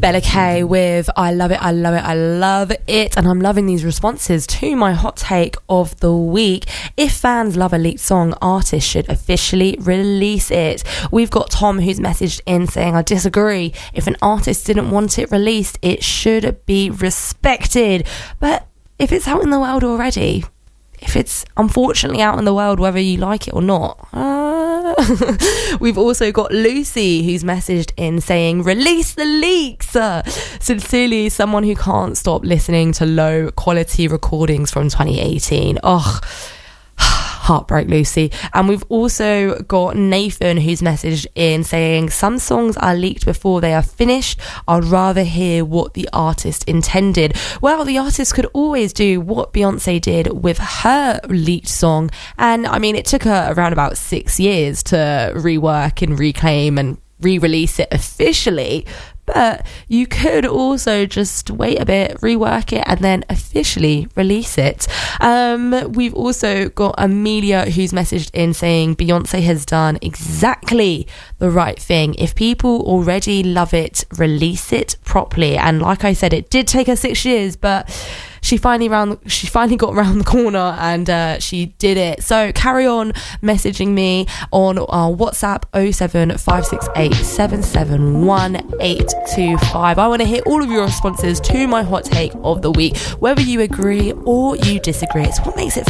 Bella K with I love it, I love it, I love it. And I'm loving these responses to my hot take of the week. If fans love a leaked song, artists should officially release it. We've got Tom who's messaged in saying, I disagree. If an artist didn't want it released, it should be respected. But if it's out in the world already, if it's unfortunately out in the world, whether you like it or not. We've also got Lucy who's messaged in saying, release the leaks. Sincerely, someone who can't stop listening to low quality recordings from 2018. Heartbreak, Lucy. And we've also got Nathan who's messaged in saying, some songs are leaked before they are finished. I'd rather hear what the artist intended. Well, the artist could always do what Beyonce did with her leaked song. And I mean, it took her around about 6 years to rework and reclaim and re-release it officially. But you could also just wait a bit, rework it, and then officially release it. We've also got Amelia who's messaged in saying Beyonce has done exactly the right thing. If people already love it, release it properly. And like I said, it did take her 6 years, but she finally got around the corner and she did it. So carry on messaging me on our WhatsApp 07568771825. I want to hear all of your responses to my hot take of the week, whether you agree or you disagree. It's what makes it